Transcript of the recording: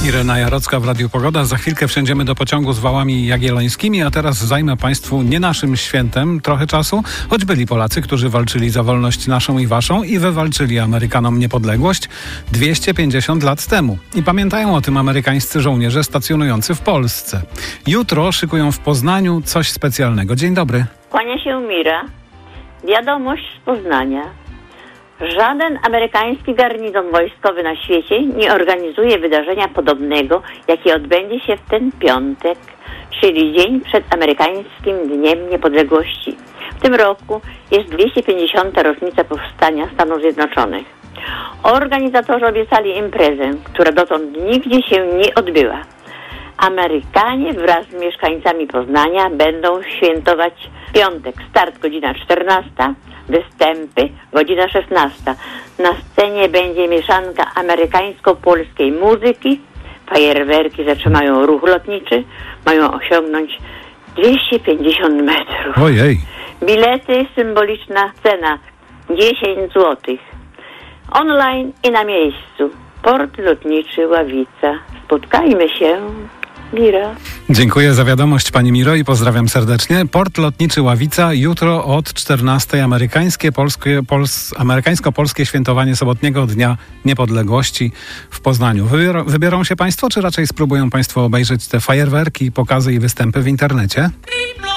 Irena Jarocka w Radiu Pogoda. Za chwilkę wsiądziemy do pociągu z wałami jagiellońskimi, a teraz zajmę Państwu nie naszym świętem trochę czasu, choć byli Polacy, którzy walczyli za wolność naszą i waszą i wywalczyli Amerykanom niepodległość 250 lat temu. I pamiętają o tym amerykańscy żołnierze stacjonujący w Polsce. Jutro szykują w Poznaniu coś specjalnego. Dzień dobry. Kłania się Mira. Wiadomość z Poznania. Żaden amerykański garnizon wojskowy na świecie nie organizuje wydarzenia podobnego, jakie odbędzie się w ten piątek, czyli dzień przed amerykańskim Dniem Niepodległości. W tym roku jest 250. rocznica powstania Stanów Zjednoczonych. Organizatorzy obiecali imprezę, która dotąd nigdzie się nie odbyła. Amerykanie wraz z mieszkańcami Poznania będą świętować piątek. Start godzina 14, występy godzina 16. Na scenie będzie mieszanka amerykańsko-polskiej muzyki. Fajerwerki zatrzymają ruch lotniczy. Mają osiągnąć 250 metrów. Ojej. Bilety, symboliczna cena 10 zł. Online i na miejscu. Port lotniczy Ławica. Spotkajmy się. Mira. Dziękuję za wiadomość, pani Miro, i pozdrawiam serdecznie. Port lotniczy Ławica, jutro od 14:00 amerykańsko-polskie świętowanie sobotniego Dnia Niepodległości w Poznaniu. Wybiorą się państwo, czy raczej spróbują państwo obejrzeć te fajerwerki, pokazy i występy w internecie?